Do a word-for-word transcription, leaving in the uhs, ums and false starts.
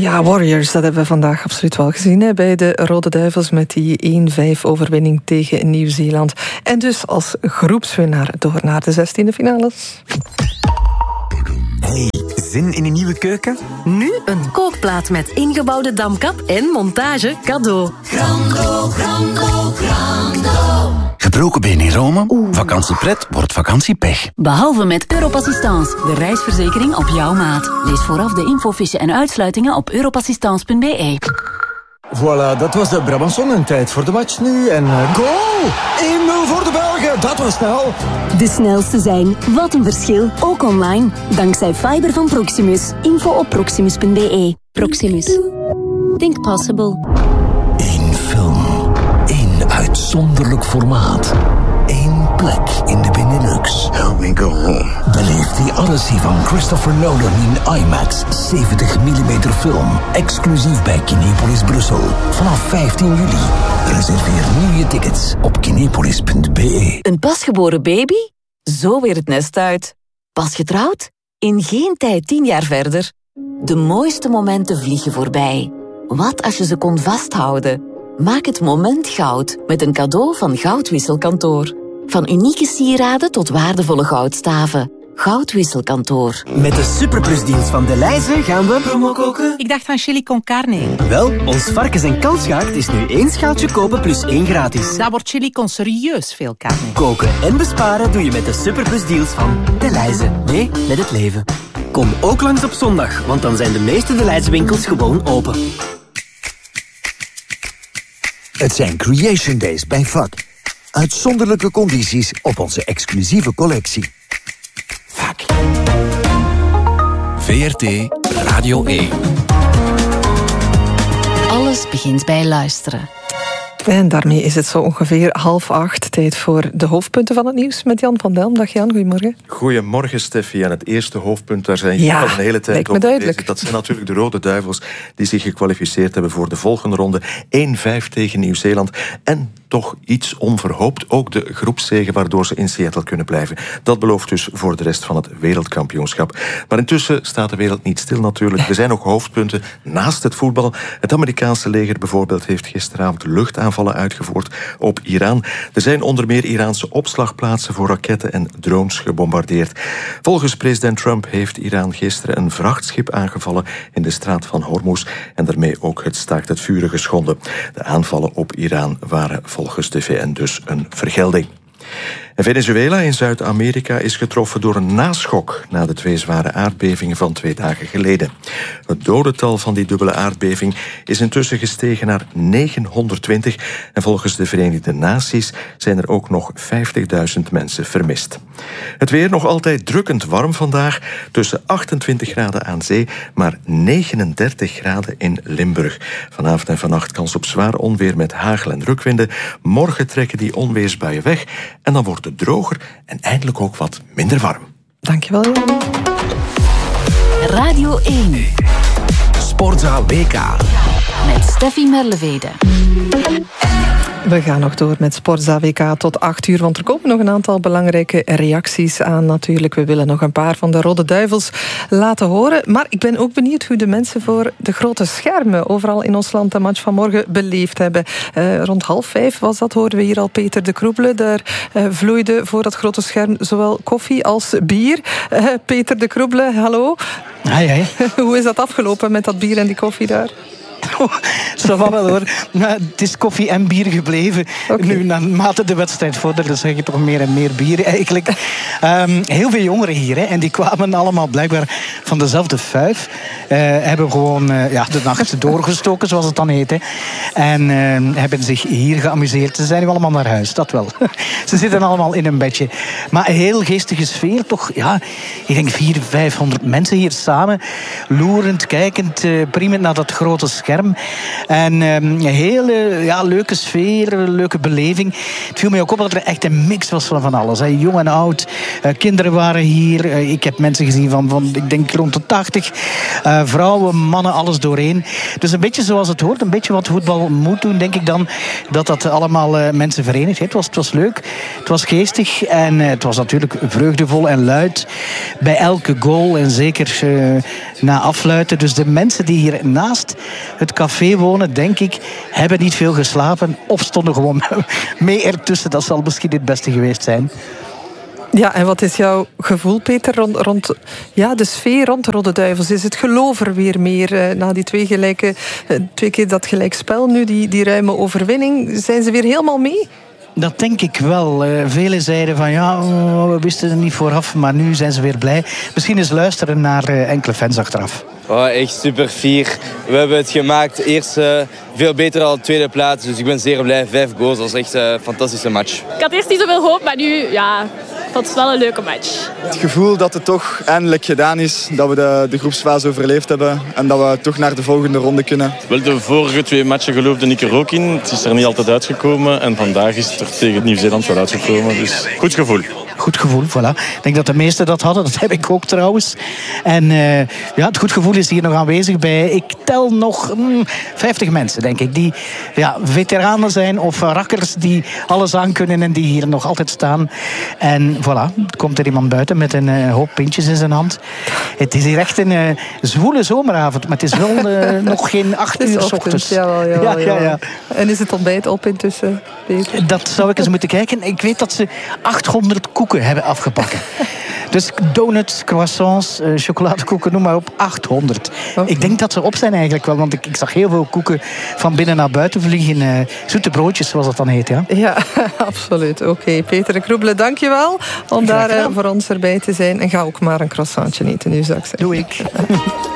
Ja, Warriors, dat hebben we vandaag absoluut wel gezien hè, bij de Rode Duivels met die één vijf overwinning tegen Nieuw-Zeeland. En dus als groepswinnaar door naar de zestiende finales. Hey, zin in een nieuwe keuken? Nu een kookplaat met ingebouwde damkap en montage cadeau. Grando, grando, grando. Gebroken been in Rome? Oeh. Vakantiepret wordt vakantiepech. Behalve met Europassistance, de reisverzekering op jouw maat. Lees vooraf de infofiche en uitsluitingen op europassistance punt b e. Voilà, dat was de Brabanson. Tijd voor de match nu. En uh, goal! één nul voor de Belgen. Dat was snel. De snelste zijn. Wat een verschil. Ook online. Dankzij fiber van Proximus. Info op proximus punt b e. Proximus. Think possible. Eén film. Eén uitzonderlijk formaat. Eén plek in de Benelux. Help me go home. Beleef The Odyssey van Christopher Nolan in IMAX. zeventig millimeter film. Exclusief bij Kinepolis Brussel. Vanaf vijftien juli. Reserveer nu je tickets op kinepolis punt b e. Een pasgeboren baby? Zo weer het nest uit. Pas getrouwd? In geen tijd tien jaar verder. De mooiste momenten vliegen voorbij. Wat als je ze kon vasthouden? Maak het moment goud met een cadeau van Goudwisselkantoor. Van unieke sieraden tot waardevolle goudstaven. Goudwisselkantoor. Met de superplusdienst van Delhaize gaan we promo koken. Ik dacht van chili con carne. Wel, ons varkens- en kalfsgaard is nu één schaaltje kopen plus één gratis. Dat wordt chili con serieus veel carne. Koken en besparen doe je met de superplusdeals van Delhaize. Nee, met het leven. Kom ook langs op zondag, want dan zijn de meeste Delhaize winkels gewoon open. Het zijn Creation Days bij V A C. Uitzonderlijke condities op onze exclusieve collectie. V A C. V R T Radio één. Alles begint bij luisteren. En daarmee is het zo ongeveer half acht. Tijd voor de hoofdpunten van het nieuws met Jan van Delm. Dag Jan, goedemorgen. Goedemorgen Steffi. En het eerste hoofdpunt, daar zijn ja, al een hele tijd over bezig. Dat zijn natuurlijk de Rode Duivels die zich gekwalificeerd hebben voor de volgende ronde. één vijf tegen Nieuw-Zeeland. En toch iets onverhoopt, ook de groepszege waardoor ze in Seattle kunnen blijven. Dat belooft dus voor de rest van het wereldkampioenschap. Maar intussen staat de wereld niet stil natuurlijk. Er zijn ook hoofdpunten naast het voetbal. Het Amerikaanse leger bijvoorbeeld heeft gisteravond luchtaanvallen uitgevoerd op Iran. Er zijn onder meer Iraanse opslagplaatsen voor raketten en drones gebombardeerd. Volgens president Trump heeft Iran gisteren een vrachtschip aangevallen in de straat van Hormuz en daarmee ook het staakt het vuren geschonden. De aanvallen op Iran waren volgens de V N dus een vergelding. En Venezuela in Zuid-Amerika is getroffen door een naschok na de twee zware aardbevingen van twee dagen geleden. Het dodental van die dubbele aardbeving is intussen gestegen naar negenhonderdtwintig en volgens de Verenigde Naties zijn er ook nog vijftigduizend mensen vermist. Het weer nog altijd drukkend warm vandaag, tussen achtentwintig graden aan zee, maar negenendertig graden in Limburg. Vanavond en vannacht kans op zwaar onweer met hagel en rukwinden. Morgen trekken die onweersbuien weg en dan wordt het droger en eindelijk ook wat minder warm. Dankjewel, Jan. Radio één. Sportza W K. Met Steffi Merlevede. We gaan nog door met Sportza W K tot acht uur, want er komen nog een aantal belangrijke reacties aan natuurlijk. We willen nog een paar van de Rode Duivels laten horen. Maar ik ben ook benieuwd hoe de mensen voor de grote schermen overal in ons land de match van morgen beleefd hebben. Uh, rond half vijf was dat, hoorden we hier al Peter de Kroebele. Daar uh, vloeide voor dat grote scherm zowel koffie als bier. Uh, Peter de Kroebele, hallo. Hi, hi. Hoe is dat afgelopen met dat bier en die koffie daar? Oh, ça va wel hoor. Het is koffie en bier gebleven. Okay. Nu, naarmate de wedstrijd vorderde, zeg je toch meer en meer bier eigenlijk. Um, heel veel jongeren hier, hè, en die kwamen allemaal blijkbaar van dezelfde fuif. Uh, hebben gewoon uh, ja, de nacht doorgestoken, zoals het dan heet. Hè. En uh, hebben zich hier geamuseerd. Ze zijn nu allemaal naar huis, dat wel. Ze zitten allemaal in een bedje. Maar een heel geestige sfeer, toch? Ja, ik denk vierhonderd, vijfhonderd mensen hier samen. Loerend, kijkend, uh, priemend naar dat grote scherm. Amsterdam. En een um, hele ja, leuke sfeer, leuke beleving. Het viel mij ook op dat er echt een mix was van, van alles. Hè. Jong en oud, uh, kinderen waren hier. Uh, ik heb mensen gezien van, van ik denk rond de tachtig. Uh, vrouwen, mannen, alles doorheen. Dus een beetje zoals het hoort, een beetje wat voetbal moet doen, denk ik dan. Dat dat allemaal uh, mensen verenigt. Het was, het was leuk, het was geestig en uh, het was natuurlijk vreugdevol en luid. Bij elke goal en zeker uh, na afluiten. Dus de mensen die hier naast het café wonen, denk ik, hebben niet veel geslapen of stonden gewoon mee ertussen. Dat zal misschien het beste geweest zijn. Ja, en wat is jouw gevoel, Peter, rond, rond ja, de sfeer rond de Rode Duivels? Is het geloof er weer meer uh, na die twee, gelijke, uh, twee keer dat gelijkspel nu, die, die ruime overwinning? Zijn ze weer helemaal mee? Dat denk ik wel. Uh, velen zeiden van ja, oh, we wisten het niet vooraf, maar nu zijn ze weer blij. Misschien eens luisteren naar uh, enkele fans achteraf. Oh, echt super fier. We hebben het gemaakt. Eerst uh, veel beter dan de tweede plaats. Dus ik ben zeer blij. Vijf goals, dat was echt een fantastische match. Ik had eerst niet zoveel hoop, maar nu, ja, ik vond het wel een leuke match. Het gevoel dat het toch eindelijk gedaan is. Dat we de, de groepsfase overleefd hebben. En dat we toch naar de volgende ronde kunnen. Wel, de vorige twee matchen geloofde ik er ook in. Het is er niet altijd uitgekomen. En vandaag is het er tegen Nieuw-Zeeland wel uitgekomen. Dus goed gevoel. Goed gevoel, voilà. Ik denk dat de meesten dat hadden. Dat heb ik ook trouwens. En uh, ja, het goed gevoel is hier nog aanwezig bij, ik tel nog mm, vijftig mensen, denk ik. Die ja, veteranen zijn of rakkers die alles aan kunnen en die hier nog altijd staan. En voilà, komt er iemand buiten met een uh, hoop pintjes in zijn hand. Het is hier echt een uh, zwoele zomeravond, maar het is wel uh, nog geen acht uur 's ochtends. Ja, ja, ja, ja, ja. En is het ontbijt op intussen, Peter? Dat zou ik eens moeten kijken. Ik weet dat ze achthonderd koeken hebben afgepakken. Dus donuts, croissants, uh, chocoladekoeken, noem maar op, achthonderd. Okay. Ik denk dat ze op zijn eigenlijk wel, want ik, ik zag heel veel koeken van binnen naar buiten vliegen. Uh, zoete broodjes, zoals dat dan heet, ja? Ja, absoluut. Oké, okay. Peter Kroebelen, dank je wel om daar uh, voor ons erbij te zijn. En ga ook maar een croissantje eten nu, zou ik zeggen. Doe ik.